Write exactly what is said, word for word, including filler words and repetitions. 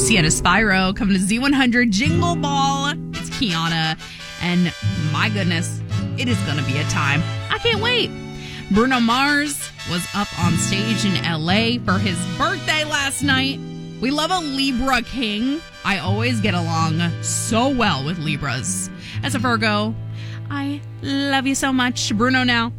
Sienna Spyro coming to Z one hundred Jingle Ball. It's Kiana. And my goodness, it is going to be a time. I can't wait. Bruno Mars was up on stage in L A for his birthday last night. We love a Libra king. I always get along so well with Libras. As a Virgo, I love you so much. Bruno now.